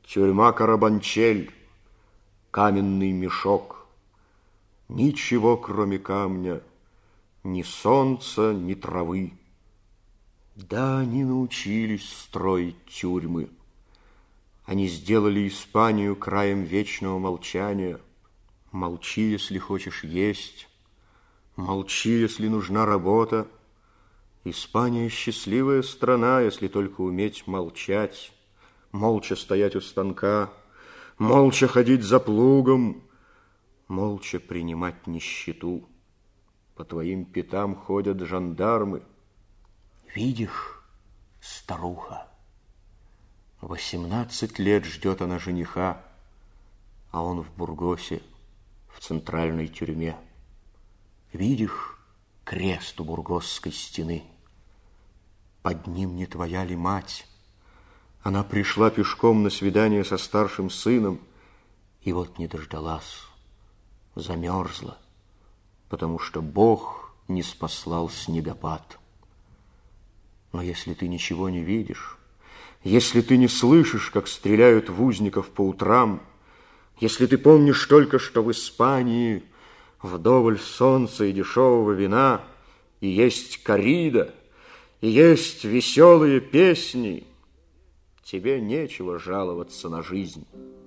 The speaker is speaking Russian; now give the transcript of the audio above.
Тюрьма Карабанчель, каменный мешок. Ничего, кроме камня, ни солнца, ни травы. Да, они научились строить тюрьмы. Они сделали Испанию краем вечного молчания. Молчи, если хочешь есть. Молчи, если нужна работа. Испания счастливая страна, если только уметь молчать, молча стоять у станка, молча ходить за плугом, молча принимать нищету. По твоим пятам ходят жандармы. Видишь, старуха, 18 лет ждет она жениха, а он в Бургосе, в центральной тюрьме. Видишь крест у бургосской стены? Под ним не твоя ли мать? Она пришла пешком на свидание со старшим сыном, и вот не дождалась, замерзла, потому что Бог не спаслал снегопад. Но если ты ничего не видишь, если ты не слышишь, как стреляют в узников по утрам, если ты помнишь только, что в Испании вдоволь солнца и дешевого вина, и есть коррида, и есть веселые песни, тебе нечего жаловаться на жизнь.